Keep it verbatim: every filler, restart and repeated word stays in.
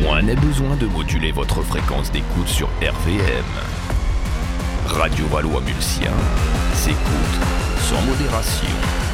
Moins n'est besoin de moduler votre fréquence d'écoute sur R V M. Radio Valois-Mulsien s'écoute sans modération.